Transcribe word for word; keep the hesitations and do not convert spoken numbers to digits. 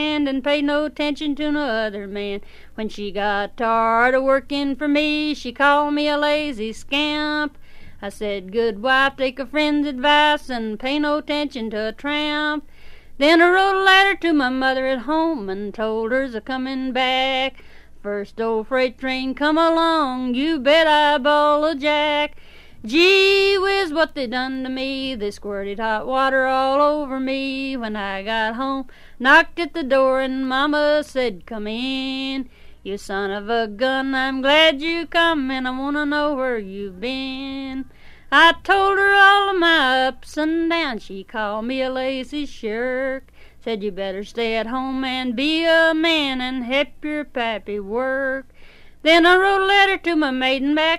and paid no attention to no other man. When she got tired of working for me, she called me a lazy scamp. I said, good wife, take a friend's advice and pay no attention to a tramp. Then I wrote a letter to my mother at home and told her's a comin' back. First old freight train come along, you bet I bawl a jack. Gee whiz, what they done to me, they squirted hot water all over me. When I got home, knocked at the door and Mama said, come in. You son of a gun, I'm glad you come and I want to know where you've been. I told her all of my ups and downs, she called me a lazy shirk. Said you better stay at home and be a man and help your pappy work. Then I wrote a letter to my maiden back